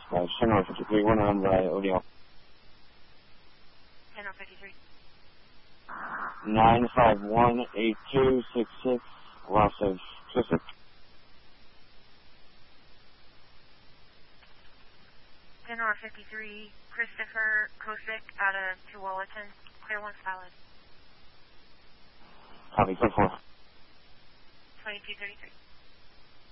dispatch. 10-53, 1 on by ODL. 10-53. 9518266, loss of Joseph. 10-53, Christopher Kosick out of Tualatin. Clear 1 solid. Copy, 4-4. 2233.